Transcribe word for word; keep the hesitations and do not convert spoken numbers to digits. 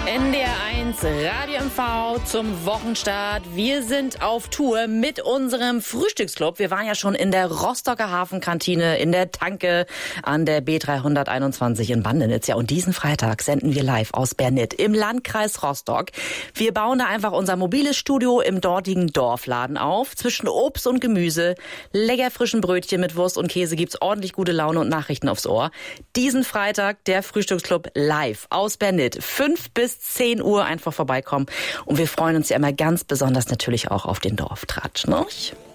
N D R eins Radio M V zum Wochenstart. Wir sind auf Tour mit unserem Frühstücksclub. Wir waren ja schon in der Rostocker Hafenkantine, in der Tanke an der B dreihunderteinundzwanzig in Bandenitz. Ja, und diesen Freitag senden wir live aus Bernit im Landkreis Rostock. Wir bauen da einfach unser mobiles Studio im dortigen Dorfladen auf. Zwischen Obst und Gemüse, lecker frischen Brötchen mit Wurst und Käse gibt's ordentlich gute Laune und Nachrichten aufs Ohr. Diesen Freitag der Frühstücksclub live aus Bernit. fünf bis zehn Uhr einfach vorbeikommen. Und wir freuen uns ja immer ganz besonders natürlich auch auf den Dorftratsch, ne?